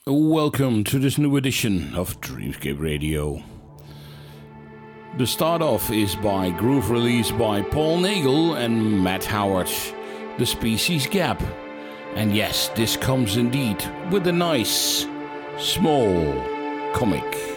Welcome to this new edition of Dreamscape Radio. The start off is by groove release by Paul Nagel and Matt Howard, The Species Gap. And yes, this comes indeed with a nice, small comic.